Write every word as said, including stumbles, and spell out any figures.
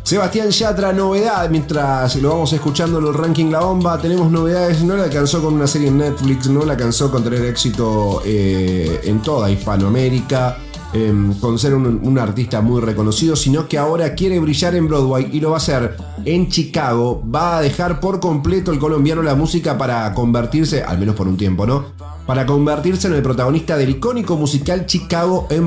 Sebastián Yatra, novedad, mientras lo vamos escuchando en el ranking La Bomba, tenemos novedades, no la alcanzó con una serie en Netflix, no la alcanzó con tener éxito eh, en toda Hispanoamérica, eh, con ser un, un artista muy reconocido, sino que ahora quiere brillar en Broadway y lo va a hacer en Chicago, va a dejar por completo el colombiano la música para convertirse, al menos por un tiempo, ¿no? Para convertirse en el protagonista del icónico musical Chicago en